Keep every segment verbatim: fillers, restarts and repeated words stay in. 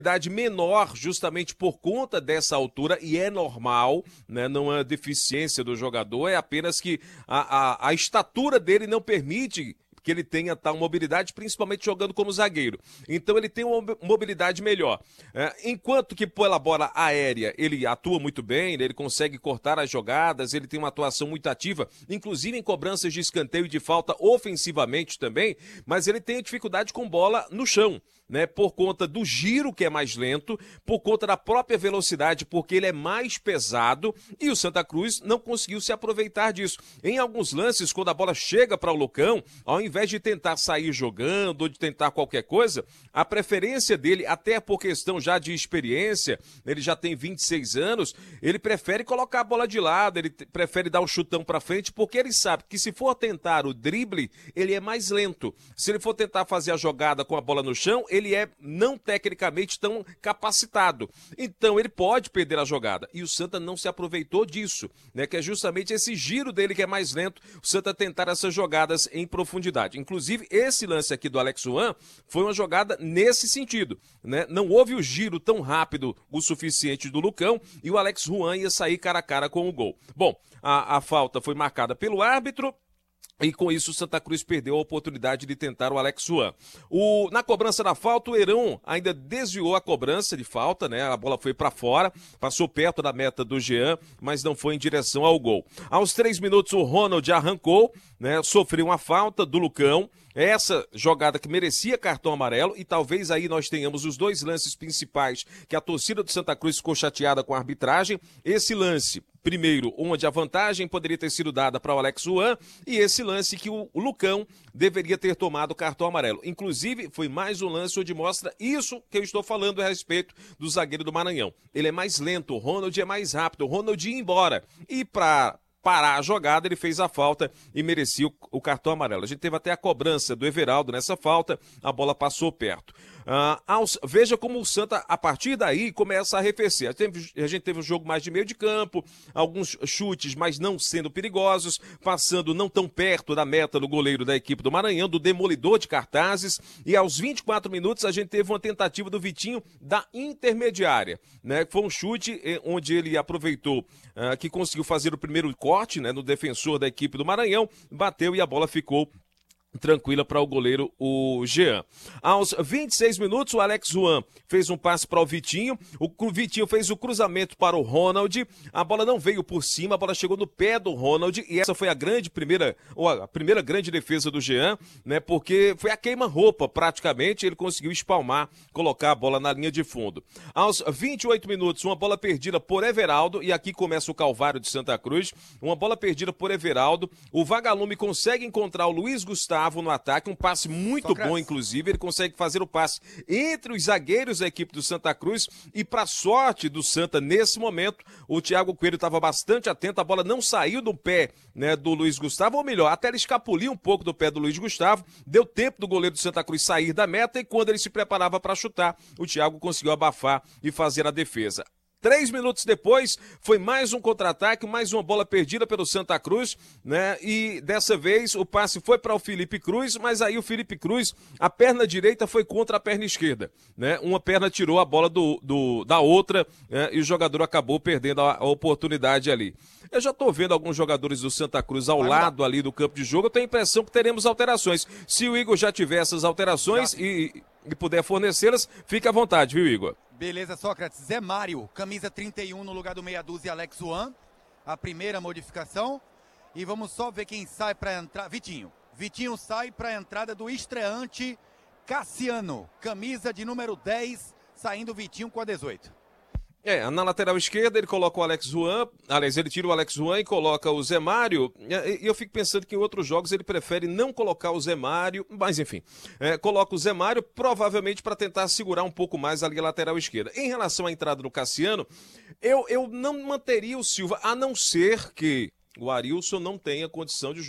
menor justamente por conta dessa altura, e é normal, né? Não é deficiência do jogador, é apenas que a, a, a estatura dele não permite que ele tenha tal mobilidade, principalmente jogando como zagueiro. Então ele tem uma mobilidade melhor. É, enquanto que pela bola aérea ele atua muito bem, ele consegue cortar as jogadas, ele tem uma atuação muito ativa, inclusive em cobranças de escanteio e de falta ofensivamente também, mas ele tem dificuldade com bola no chão. Né, por conta do giro, que é mais lento, por conta da própria velocidade, porque ele é mais pesado, e o Santa Cruz não conseguiu se aproveitar disso. Em alguns lances, quando a bola chega para o Lucão, ao invés de tentar sair jogando ou de tentar qualquer coisa, a preferência dele, até por questão já de experiência, ele já tem vinte e seis anos, ele prefere colocar a bola de lado, ele prefere dar um chutão para frente, porque ele sabe que se for tentar o drible, ele é mais lento. Se ele for tentar fazer a jogada com a bola no chão, ele ele é não tecnicamente tão capacitado. Então ele pode perder a jogada. E o Santa não se aproveitou disso, né? Que é justamente esse giro dele que é mais lento, o Santa tentar essas jogadas em profundidade. Inclusive, esse lance aqui do Alex Juan foi uma jogada nesse sentido, né? Não houve o giro tão rápido o suficiente do Lucão e o Alex Juan ia sair cara a cara com o gol. Bom, a, a falta foi marcada pelo árbitro. E com isso o Santa Cruz perdeu a oportunidade de tentar o Alex Juan. O, na cobrança da falta, o Heron ainda desviou a cobrança de falta, né? A bola foi para fora, passou perto da meta do Jean, mas não foi em direção ao gol. Aos três minutos o Ronald arrancou, né? Sofreu uma falta do Lucão. Essa jogada que merecia cartão amarelo, e talvez aí nós tenhamos os dois lances principais que a torcida do Santa Cruz ficou chateada com a arbitragem. Esse lance, primeiro, onde a vantagem poderia ter sido dada para o Alex Juan, e esse lance que o Lucão deveria ter tomado cartão amarelo. Inclusive, foi mais um lance onde mostra isso que eu estou falando a respeito do zagueiro do Maranhão. Ele é mais lento, o Ronald é mais rápido, o Ronald ia embora. E para parar a jogada, ele fez a falta e merecia o, o cartão amarelo. A gente teve até a cobrança do Everaldo nessa falta, a bola passou perto. Ah, aos, veja como o Santa, a partir daí, começa a arrefecer. A, teve, a gente teve um jogo mais de meio de campo, alguns chutes, mas não sendo perigosos, passando não tão perto da meta do goleiro da equipe do Maranhão, do demolidor de cartazes, e aos vinte e quatro minutos a gente teve uma tentativa do Vitinho da intermediária, né? Foi um chute onde ele aproveitou ah, que conseguiu fazer o primeiro corte, né, no defensor da equipe do Maranhão, bateu e a bola ficou tranquila para o goleiro, o Jean. Aos vinte e seis minutos, o Alex Juan fez um passe para o Vitinho, o Vitinho fez o cruzamento para o Ronald, a bola não veio por cima, a bola chegou no pé do Ronald, e essa foi a grande primeira, ou a primeira grande defesa do Jean, né, porque foi a queima-roupa praticamente, ele conseguiu espalmar, colocar a bola na linha de fundo. Aos vinte e oito minutos, uma bola perdida por Everaldo, e aqui começa o calvário de Santa Cruz, uma bola perdida por Everaldo, o Vagalume consegue encontrar o Luiz Gustavo no ataque, um passe muito Sócrates. bom, inclusive, ele consegue fazer o passe entre os zagueiros da equipe do Santa Cruz, e para sorte do Santa, nesse momento, o Thiago Coelho estava bastante atento, a bola não saiu do pé, né, do Luiz Gustavo, ou melhor, até ele escapuliu um pouco do pé do Luiz Gustavo, deu tempo do goleiro do Santa Cruz sair da meta, e quando ele se preparava para chutar, o Thiago conseguiu abafar e fazer a defesa. Três minutos depois, foi mais um contra-ataque, mais uma bola perdida pelo Santa Cruz, né? E dessa vez o passe foi para o Felipe Cruz, mas aí o Felipe Cruz, a perna direita foi contra a perna esquerda, né? Uma perna tirou a bola do, do, da outra, né? E o jogador acabou perdendo a, a oportunidade ali. Eu já estou vendo alguns jogadores do Santa Cruz ao lado ali do campo de jogo, eu tenho a impressão que teremos alterações. Se o Igor já tiver essas alterações e, e puder fornecê-las, fique à vontade, viu, Igor? Beleza, Sócrates. Zé Mário, camisa trinta e um no lugar do meia dúzia, Alex Juan. A primeira modificação. E vamos só ver quem sai para entrar. Vitinho. Vitinho sai para a entrada do estreante Cassiano. Camisa de número dez, saindo Vitinho com a dezoito. É, na lateral esquerda ele coloca o Alex Juan, aliás, ele tira o Alex Juan e coloca o Zé Mário, e eu fico pensando que em outros jogos ele prefere não colocar o Zé Mário, mas enfim, é, coloca o Zé Mário provavelmente para tentar segurar um pouco mais ali a lateral esquerda. Em relação à entrada do Cassiano, eu, eu não manteria o Silva, a não ser que o Arilson não tenha condição de jogo.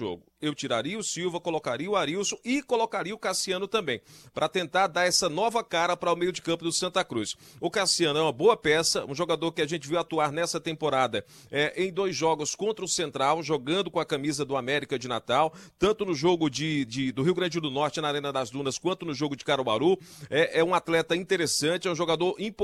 eu tiraria o Silva, colocaria o Arilson e colocaria o Cassiano também, para tentar dar essa nova cara para o meio de campo do Santa Cruz. O Cassiano é uma boa peça, um jogador que a gente viu atuar nessa temporada é, em dois jogos contra o Central, jogando com a camisa do América de Natal, tanto no jogo de, de, do Rio Grande do Norte, na Arena das Dunas, quanto no jogo de Caruaru. É, é um atleta interessante, é um jogador importante